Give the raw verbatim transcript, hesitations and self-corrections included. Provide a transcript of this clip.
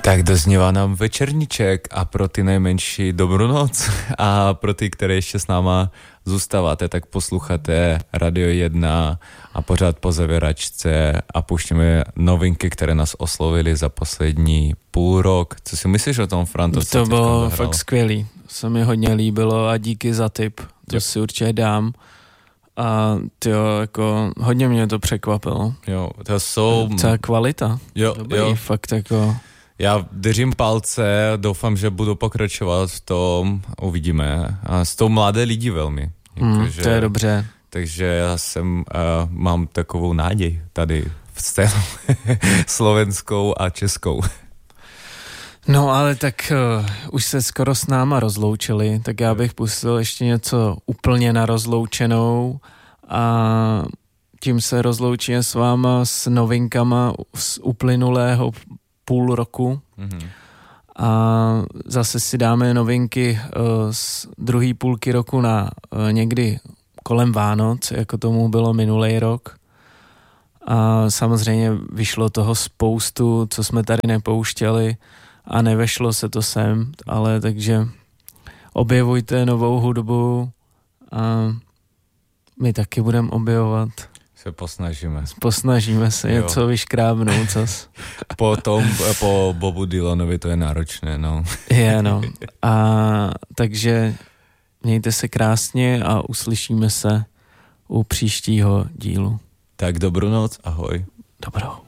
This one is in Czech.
Tak dozněvá nám večerníček a pro ty nejmenší dobrou noc a pro ty, které ještě s náma zůstáváte, tak posloucháte Radio jedna a pořád po zavěračce a pouštíme novinky, které nás oslovily za poslední půl rok. Co si myslíš o tom, Fran? To, to bylo fakt skvělý. Se mi hodně líbilo a díky za tip. To jo. Si určitě dám. A tyjo, jako hodně mě to překvapilo. Jo, to jsou... Celá kvalita. Jo, Dobrý, jo. fakt jako... Já držím palce, doufám, že budu pokračovat v tom, uvidíme. A s tou mladé lidi velmi. Mm, jako, to je dobře. Takže já jsem, uh, mám takovou náděj tady v scénu slovenskou a českou. No ale tak uh, už se skoro s náma rozloučili, tak já bych pustil ještě něco úplně na rozloučenou a tím se rozloučíme s váma s novinkama z uplynulého půl roku mm-hmm. a zase si dáme novinky uh, z druhé půlky roku na uh, někdy kolem Vánoc, jako tomu bylo minulý rok. A samozřejmě vyšlo toho spoustu, co jsme tady nepouštěli a nevešlo se to sem, ale takže objevujte novou hudbu a my taky budeme objevovat. Se posnažíme. Posnažíme se jo. něco vyškrábnout. Zas. Potom po Bobu Dylanovi to je náročné, no. Je, no. A takže mějte se krásně a uslyšíme se u příštího dílu. Tak dobrou noc, ahoj. Dobrou.